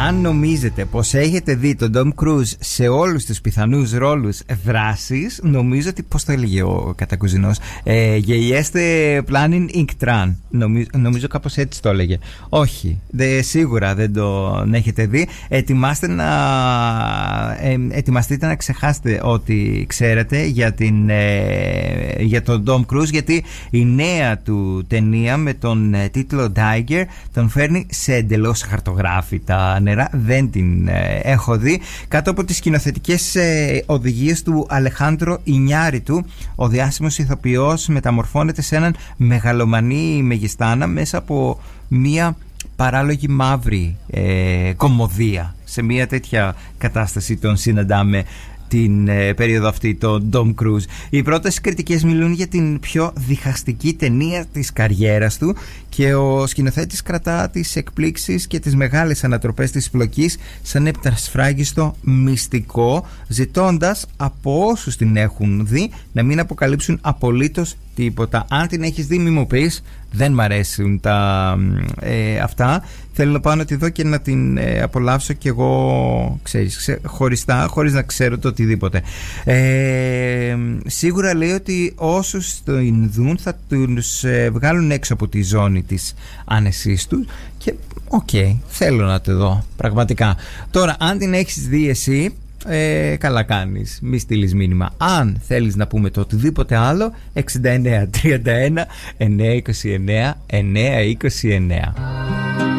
αν νομίζετε πως έχετε δει τον Tom Cruise σε όλους τους πιθανούς ρόλους δράσης, νομίζω ότι, πώς το έλεγε ο κατακουζινός, γεϊέστε planning Inktran. Νομίζω κάπως έτσι το έλεγε. Όχι, σίγουρα δεν τον έχετε δει. Ετοιμαστείτε να ξεχάσετε ό,τι ξέρετε για τον Tom Cruise, γιατί η νέα του ταινία με τον τίτλο Tiger τον φέρνει σε εντελώς χαρτογράφητα νερά. Δεν την έχω δει. Κάτω από τις σκηνοθετικές οδηγίες του Αλεχάντρο Ινιάριτου, ο διάσημος ηθοποιός μεταμορφώνεται σε έναν μεγαλομανή μεγιστάνα μέσα από μια παράλογη μαύρη κωμωδία. Σε μια τέτοια κατάσταση τον συναντάμε την περίοδο αυτή, τον Tom Cruise. Οι πρώτες κριτικές μιλούν για την πιο διχαστική ταινία της καριέρας του και ο σκηνοθέτης κρατά τις εκπλήξεις και τις μεγάλες ανατροπές της πλοκής σαν επτασφράγιστο μυστικό, ζητώντας από όσους την έχουν δει να μην αποκαλύψουν απολύτως τίποτα. Αν την έχεις δει, μη μου πεις δεν μ' αρέσουν αυτά. Θέλω να πάω να τη δω και να την απολαύσω κι εγώ, χωριστά, χωρίς να ξέρω το οτιδήποτε. Σίγουρα λέει ότι όσους την δουν θα τους βγάλουν έξω από τη ζώνη της άνεσής τους και θέλω να το δω πραγματικά. Τώρα, αν την έχεις δει εσύ, καλά κάνεις, μη στείλεις μήνυμα. Αν θέλεις να πούμε το οτιδήποτε άλλο, 69 31 929 929.